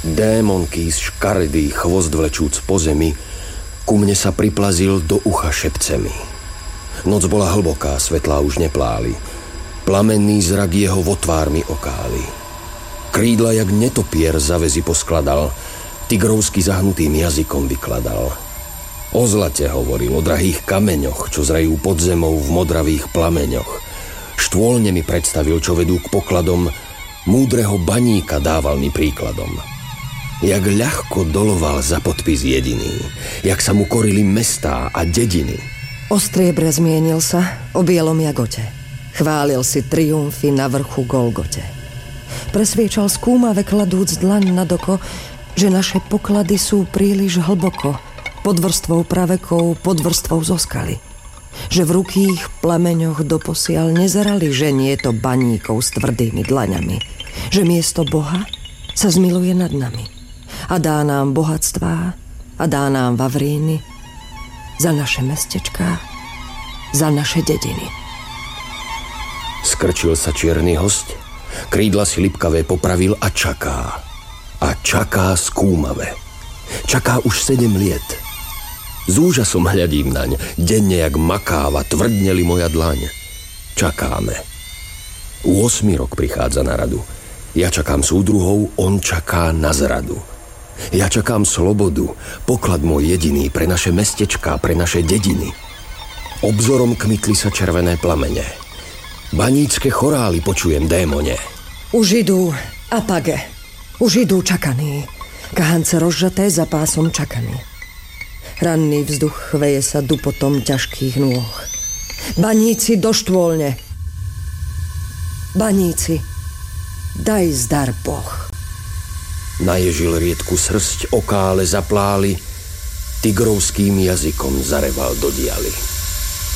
Démonky škaredý chvost vlečúc po zemi ku mne sa priplazil do ucha šepcemi. Noc bola hlboká, svetlá už nepláli. Plamenný zrak jeho vo tvár mi okáli. Krídla jak netopier záväzy poskladal, tigrovsky zahnutým jazykom vykladal. O zlate hovoril, o drahých kameňoch, čo zrajú pod zemou v modravých plameňoch. Štôlne mi predstavil, čo vedú k pokladom, múdreho baníka dával mi príkladom. Jak ľahko doloval za podpis jediný, jak sa mu korili mestá a dediny. O striebre zmienil sa, o bielom jagote. Chválil si triumfy na vrchu Golgote. Presviečal skúmave kladúc dlaň nad oko, že naše poklady sú príliš hlboko, pod vrstvou pravekou, pod vrstvou zo skaly. Že v rukých plameňoch doposiaľ nezerali ženie to baníkov s tvrdými dlaňami. Že miesto Boha sa zmiluje nad nami a dá nám bohatstvá a dá nám vavríny za naše mestečká, za naše dediny. Skrčil sa čierny hosť, krídla si lipkavé popravil a čaká. A čaká skúmave. Čaká už 7 liet. S úžasom hľadím naň, denne jak makáva, tvrdneli moja dlaň. Čakáme. 8. rok prichádza na radu. Ja čakám súdruhov, on čaká na zradu. Ja čakám slobodu, poklad môj jediný pre naše mestečká, pre naše dediny. Obzorom kmitli sa červené plamene. Banícke chorály počujem, démone. Už idú, apage. Už idú čakaní. Kahance rozžaté za pásom čakaní. Ranný vzduch chveje sa dupotom ťažkých nôh. Baníci do štôlne. Baníci, daj zdar Boh. Naježil riedku srsť, okále zapláli, tigrovským jazykom zareval do dialy.